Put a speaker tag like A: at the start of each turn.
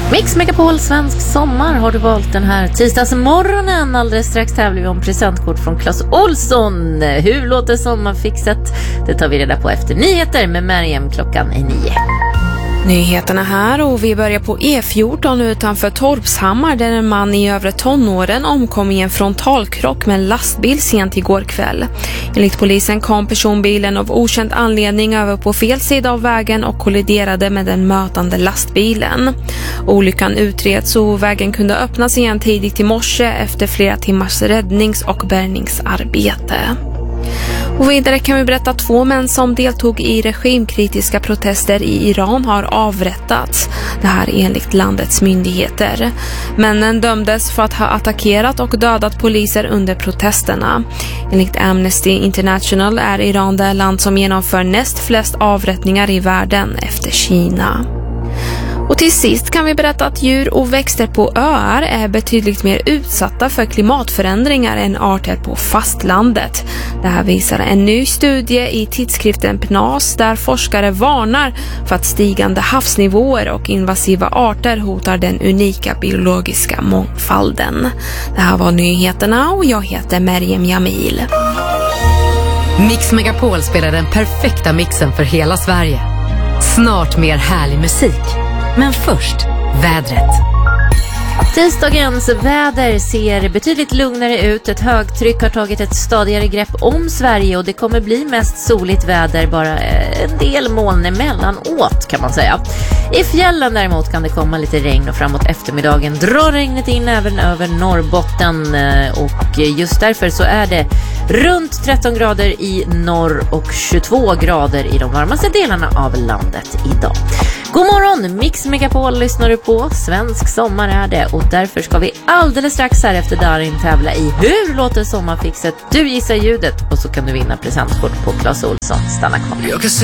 A: Mix Megapol svensk sommar har du valt den här tisdagsmorgonen. Alldeles strax tävlar vi om presentkort från Clas Ohlson. Hur låter sommarfixet? Det tar vi reda på efter nyheter med Mariam klockan 9.
B: Nyheterna här och vi börjar på E14 utanför Torpshammar där en man i övre tonåren omkom i en frontalkrock med en lastbil sent igår kväll. Enligt polisen kom personbilen av okänd anledning över på fel sida av vägen och kolliderade med den mötande lastbilen. Olyckan utreds och vägen kunde öppnas igen tidigt i morse efter flera timmars räddnings- och bärgningsarbete. Och vidare kan vi berätta att 2 män som deltog i regimkritiska protester i Iran har avrättats. Det här enligt landets myndigheter. Männen dömdes för att ha attackerat och dödat poliser under protesterna. Enligt Amnesty International är Iran det land som genomför näst flest avrättningar i världen efter Kina. Och till sist kan vi berätta att djur och växter på öar är betydligt mer utsatta för klimatförändringar än arter på fastlandet. Det här visar en ny studie i tidskriften PNAS där forskare varnar för att stigande havsnivåer och invasiva arter hotar den unika biologiska mångfalden. Det här var nyheterna och jag heter Mariam Jamil.
C: Mix Megapol spelar den perfekta mixen för hela Sverige. Snart mer härlig musik. Men först, vädret.
A: Tisdagens väder ser betydligt lugnare ut. Ett högtryck har tagit ett stadigare grepp om Sverige och det kommer bli mest soligt väder, bara en del moln emellanåt kan man säga. I fjällen däremot kan det komma lite regn och framåt eftermiddagen drar regnet in även över Norrbotten och just därför så är det runt 13 grader i norr och 22 grader i de varmaste delarna av landet idag. God morgon, Mix Megapol lyssnar du på. Svensk sommar är det och därför ska vi alldeles strax här efter Darin tävla i Hur låter sommarfixet? Du gissar ljudet och så kan du vinna presentkort på Clas Ohlson. Stanna kvar.